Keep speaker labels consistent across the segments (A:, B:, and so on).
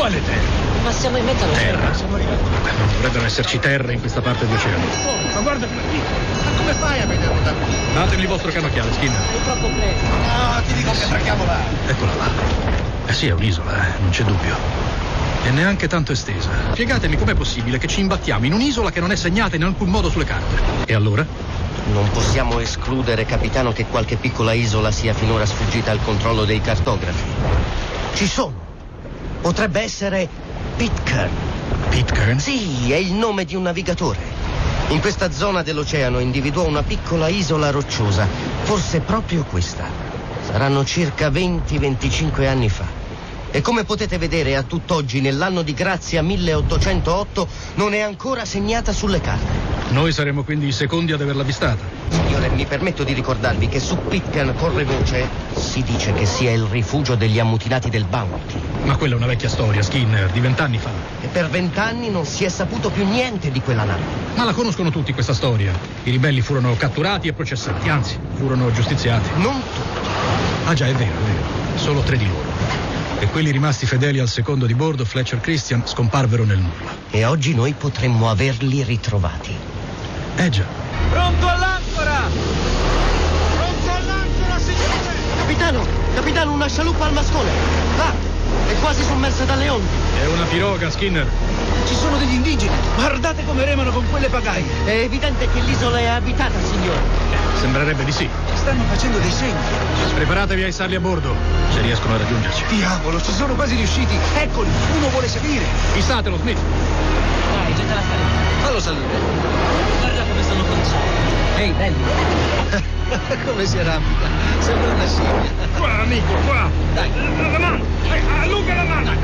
A: Quale terra?
B: Ma siamo in mezzo all'oceano.
A: Terra? Siamo arrivati. Non dovrebbero esserci terre in questa parte dell'oceano.
C: Ma guarda come ma come fai a vederlo da qui?
A: Datemi il vostro cannocchiale, Skinner.
B: È troppo presto.
C: No, ti dico che attracchiamo là.
A: Eccola là. Sì, è un'isola, non c'è dubbio. E neanche tanto estesa. Spiegatemi com'è possibile che ci imbattiamo in un'isola che non è segnata in alcun modo sulle carte. E allora?
D: Non possiamo escludere, capitano, che qualche piccola isola sia finora sfuggita al controllo dei cartografi. Ci sono. Potrebbe essere Pitcairn.
A: Pitcairn?
D: Sì, è il nome di un navigatore. In questa zona dell'oceano individuò una piccola isola rocciosa. Forse proprio questa. Saranno circa 20-25 anni fa. E come potete vedere, a tutt'oggi, nell'anno di grazia 1808, non è ancora segnata sulle carte.
A: Noi saremo quindi i secondi ad averla avvistata.
D: Signore, mi permetto di ricordarvi che su Pitcairn corre voce, si dice che sia il rifugio degli ammutinati del Bounty.
A: Ma quella è una vecchia storia, Skinner, di 20 anni fa.
D: E per 20 anni non si è saputo più niente di quella nave.
A: Ma la conoscono tutti questa storia. I ribelli furono catturati e processati, anzi, furono giustiziati.
D: Non tutti.
A: Ah già, è vero. Solo 3 di loro. E quelli rimasti fedeli al secondo di bordo, Fletcher Christian, scomparvero nel nulla.
D: E oggi noi potremmo averli ritrovati.
A: Già.
C: Pronto all'ancora! Pronto all'ancora, signore!
D: Capitano, una scialuppa al mascone. Ah, è quasi sommersa dalle onde.
A: È una piroga, Skinner.
C: Ci sono degli indigeni. Guardate come remano con quelle pagaie.
D: È evidente che l'isola è abitata, signore.
A: Sembrerebbe di sì.
C: Stanno facendo dei segni.
A: Preparatevi a issarli a bordo, se riescono a raggiungerci.
C: Diavolo, ci sono quasi riusciti. Eccoli, uno vuole salire.
A: Issatelo, Smith.
B: Dai, getta la scaletta.
C: Fallo salire.
B: Guarda come stanno conciando. Ehi, belli.
C: Come si arrampica. Sembra una scimmia.
A: Qua, amico, qua.
C: Dai.
A: La mano. Allunga la mano.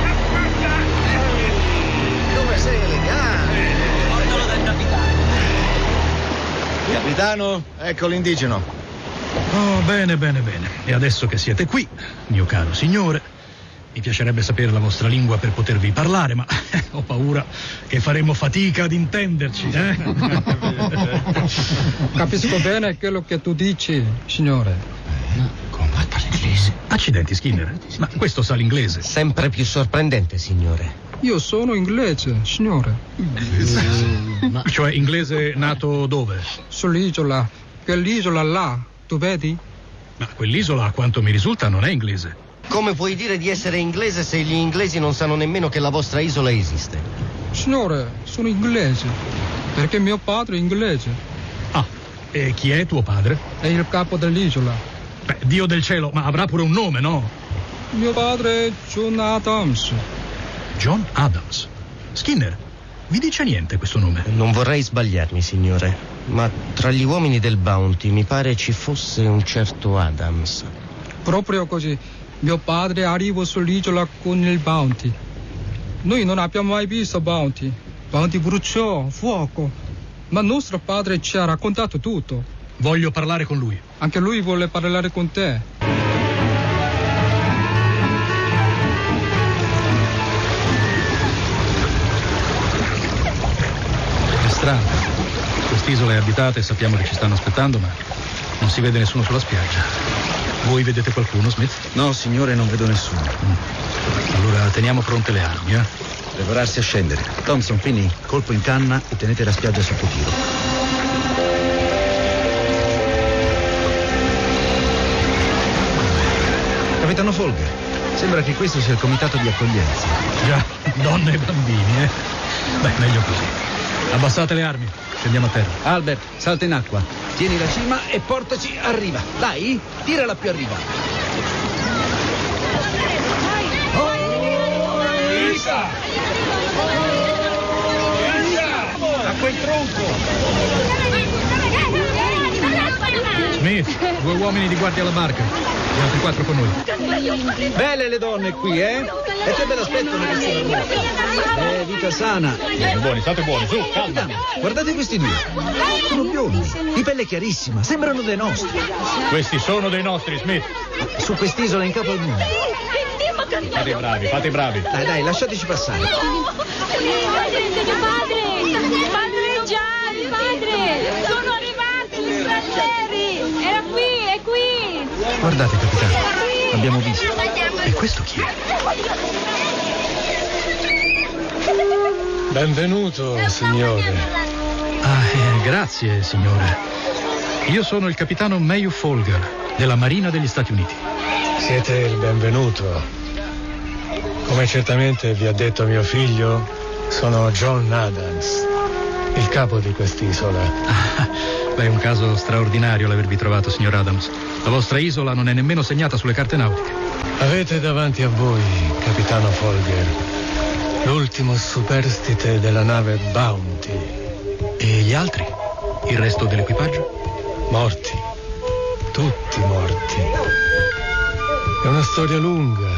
C: Come sei elegante.
B: Portalo dal capitano.
C: Capitano, ecco l'indigeno.
A: Oh, bene. E adesso che siete qui, mio caro signore, mi piacerebbe sapere la vostra lingua per potervi parlare, ma ho paura che faremo fatica ad intenderci,
E: Capisco bene quello che tu dici, signore.
A: Come parla inglese? Accidenti, Skinner, ma questo sa l'inglese.
D: Sempre più sorprendente, signore.
E: Io sono inglese, signore.
A: Cioè inglese nato dove?
E: Sull'isola, quell'isola là, tu vedi?
A: Ma quell'isola, a quanto mi risulta, non è inglese.
D: Come puoi dire di essere inglese se gli inglesi non sanno nemmeno che la vostra isola esiste?
E: Signore, sono inglese, perché mio padre è inglese.
A: Ah, e chi è tuo padre?
E: È il capo dell'isola.
A: Beh, Dio del cielo, ma avrà pure un nome, no?
E: Mio padre è John Adams.
A: John Adams. Skinner, vi dice niente questo nome?
D: Non vorrei sbagliarmi, signore, ma tra gli uomini del Bounty mi pare ci fosse un certo Adams.
E: Proprio così. Mio padre arrivò sull'isola con il Bounty. Noi non abbiamo mai visto Bounty. Bounty bruciò, fuoco. Ma nostro padre ci ha raccontato tutto.
A: Voglio parlare con lui.
E: Anche lui vuole parlare con te.
A: È strano. Quest'isola è abitata e sappiamo che ci stanno aspettando, ma non si vede nessuno sulla spiaggia. Voi vedete qualcuno, Smith?
C: No, signore, non vedo nessuno.
A: Allora teniamo pronte le armi,
C: Prepararsi a scendere. Thompson, Finney, colpo in canna e tenete la spiaggia sotto tiro. Capitano Folger, sembra che questo sia il comitato di accoglienza.
A: Già, donne e bambini, Beh, meglio così. Abbassate le armi, scendiamo a terra.
C: Albert, salta in acqua. Tieni la cima e portaci a riva. Dai, tirala più a riva. Lisa! A quel tronco!
A: Smith, 2 uomini di guardia alla barca. Gli altri 4 con noi.
C: Belle le donne qui, eh? E che bell'aspetto le persone. Vita sana.
A: State buoni, su, calma.
C: Guardate questi due. Sono biondi, di pelle chiarissima, sembrano dei nostri.
A: Questi sono dei nostri, Smith.
C: Su quest'isola in capo al mondo.
A: Fate bravi.
C: Dai, lasciateci passare.
F: Padre, Gianni, padre, sono arrivati gli stranieri. Era qui, è qui.
A: Guardate, capitano, abbiamo visto. E questo chi è?
G: Benvenuto, signore.
A: Grazie, signore. Io sono il capitano Mayhew Folger, della Marina degli Stati Uniti.
G: Siete il benvenuto. Come certamente vi ha detto mio figlio, sono John Adams, il capo di quest'isola.
A: Beh, è un caso straordinario l'avervi trovato, signor Adams. La vostra isola non è nemmeno segnata sulle carte nautiche.
G: Avete davanti a voi, capitano Folger, l'ultimo superstite della nave Bounty.
A: E gli altri? Il resto dell'equipaggio?
G: Morti. Tutti morti. È una storia lunga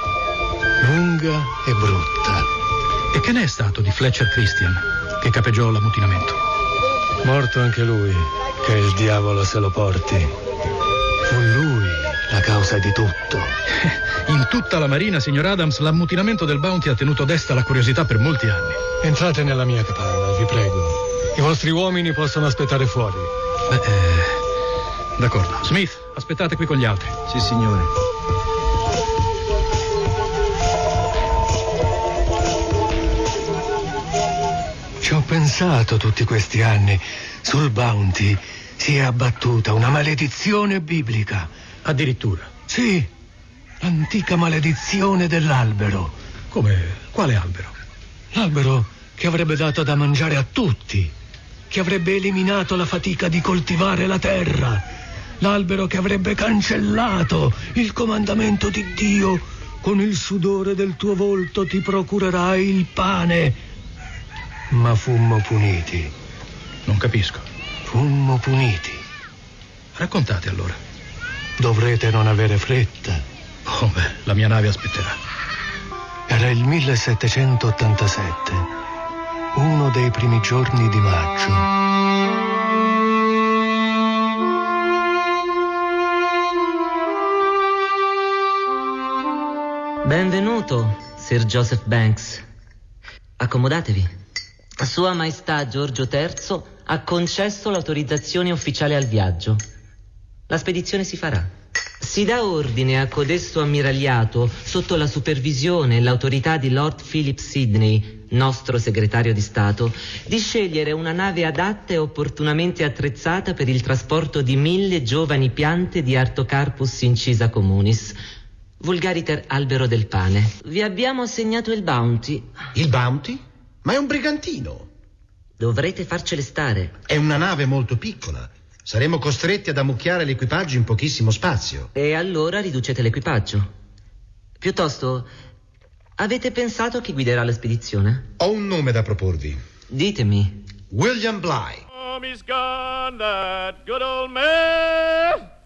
G: e brutta.
A: E che ne è stato di Fletcher Christian, che capeggiò l'ammutinamento?
G: Morto anche lui, che il diavolo se lo porti. Fu lui la causa di tutto.
A: In tutta la Marina, signor Adams, l'ammutinamento del Bounty ha tenuto desta la curiosità per molti anni.
G: Entrate nella mia capanna, vi prego. I vostri uomini possono aspettare fuori.
A: D'accordo. Smith, aspettate qui con gli altri.
C: Sì, signore.
G: Ci ho pensato tutti questi anni. Sul Bounty si è abbattuta una maledizione biblica.
A: Addirittura.
G: Sì, l'antica maledizione dell'albero.
A: Come? Quale albero?
G: L'albero che avrebbe dato da mangiare a tutti, che avrebbe eliminato la fatica di coltivare la terra, l'albero che avrebbe cancellato il comandamento di Dio: con il sudore del tuo volto ti procurerai il pane. Ma fummo puniti.
A: Non capisco.
G: Fummo puniti.
A: Raccontate allora.
G: Dovrete non avere fretta.
A: Oh, beh, la mia nave aspetterà.
G: Era il 1787, uno dei primi giorni di maggio.
B: Benvenuto, Sir Joseph Banks. Accomodatevi. Sua Maestà Giorgio III ha concesso l'autorizzazione ufficiale al viaggio. La spedizione si farà. Si dà ordine a codesto ammiragliato, sotto la supervisione e l'autorità di Lord Philip Sidney, nostro segretario di Stato, di scegliere una nave adatta e opportunamente attrezzata per il trasporto di 1000 giovani piante di Artocarpus incisa communis, vulgariter albero del pane. Vi abbiamo assegnato il Bounty.
H: Il Bounty? Ma è un brigantino.
B: Dovrete farcele stare.
H: È una nave molto piccola. Saremo costretti ad ammucchiare l'equipaggio in pochissimo spazio.
B: E allora riducete l'equipaggio. Piuttosto, avete pensato a chi guiderà la spedizione?
H: Ho un nome da proporvi.
B: Ditemi.
H: William Bligh.
I: Home is gone, that good old man.